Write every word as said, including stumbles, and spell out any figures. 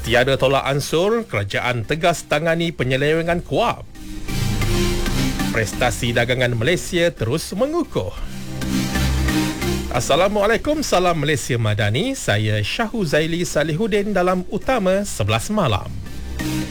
Tiada tolak ansur, kerajaan tegas tangani penyelewengan Kuab. Prestasi dagangan Malaysia terus mengukuh. Assalamualaikum, salam Malaysia Madani. Saya Syahu Zaili Salihuddin dalam Utama sebelas Malam.